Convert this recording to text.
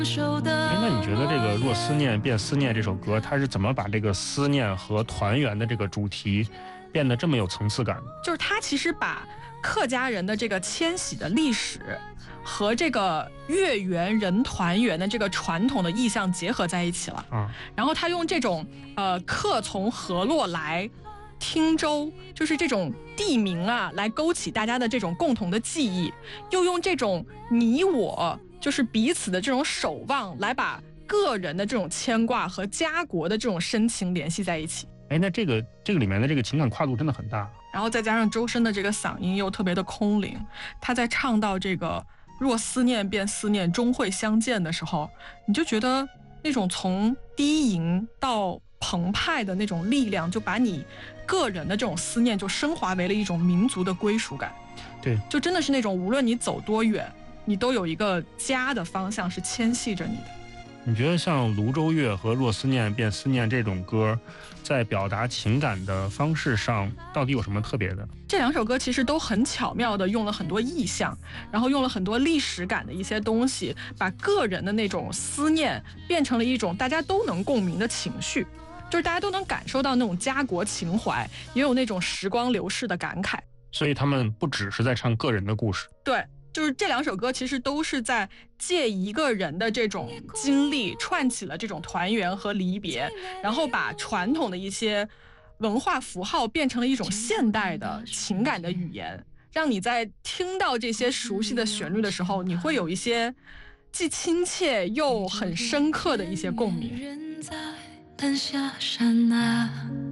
那你觉得这个若思念变思念这首歌，它是怎么把这个思念和团圆的这个主题变得这么有层次感？ 就是它其实把客家人的这个迁徙的历史和这个月圆人团圆的这个传统的意象结合在一起了。然后他用这种客从河洛来汀州，就是这种地名啊，来勾起大家的这种共同的记忆，又用这种你我就是彼此的这种守望，来把个人的这种牵挂和家国的这种深情联系在一起。 那这个里面的这个情感跨度真的很大。 然后再加上周深的这个嗓音又特别的空灵，他在唱到这个若思念变思念终会相见的时候，你就觉得那种从低吟到澎湃的那种力量，就把你个人的这种思念就升华为了一种民族的归属感。 对， 就真的是那种无论你走多远，你都有一个家的方向是牵系着你的。 你觉得像《泸州月》和《若思念变思念》这种歌，在表达情感的方式上到底有什么特别的？ 这两首歌其实都很巧妙地用了很多意象，然后用了很多历史感的一些东西，把个人的那种思念变成了一种大家都能共鸣的情绪，就是大家都能感受到那种家国情怀，也有那种时光流逝的感慨。 所以他们不只是在唱个人的故事。 对，就是这两首歌其实都是在借一个人的这种经历串起了这种团圆和离别，然后把传统的一些文化符号变成了一种现代的情感的语言，让你在听到这些熟悉的旋律的时候，你会有一些既亲切又很深刻的一些共鸣。 人在灯下山啊